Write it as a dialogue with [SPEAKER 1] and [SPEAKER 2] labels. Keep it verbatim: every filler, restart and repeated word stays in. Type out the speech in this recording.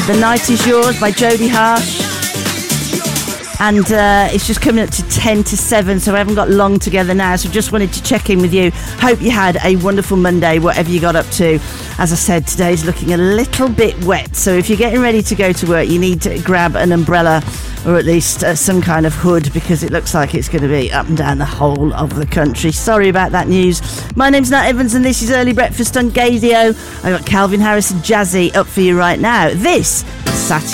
[SPEAKER 1] The Night Is Yours by Jodie Harsh. And uh, it's just coming up to ten to seven, so we haven't got long together now, so just wanted to check in with you. Hope you had a wonderful Monday, whatever you got up to. As I said, today's looking a little bit wet, so if you're getting ready to go to work, you need to grab an umbrella or at least uh, some kind of hood, because it looks like it's going to be up and down the whole of the country. Sorry about that news. My name's Nat Evans and this is Early Breakfast on Gaydio. I've got Calvin Harris and Jazzy up for you right now. This is Saturday.